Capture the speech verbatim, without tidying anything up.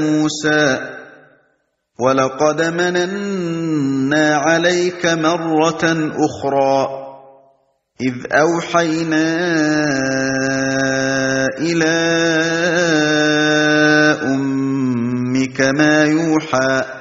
مُوسَىٰ وَلَقَدْ مَنَنَّا عَلَيْكَ مَرَّةً أُخْرَىٰ إِذْ أَوْحَيْنَا إِلَىٰ أُمِّكَ مَا يُوحَىٰ